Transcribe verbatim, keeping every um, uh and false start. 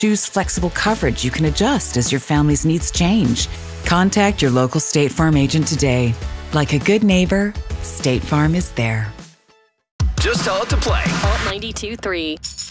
Choose flexible coverage you can adjust as your family's needs change. Contact your local State Farm agent today. Like a good neighbor, State Farm is there. Just tell it to play. Alt ninety-two point three.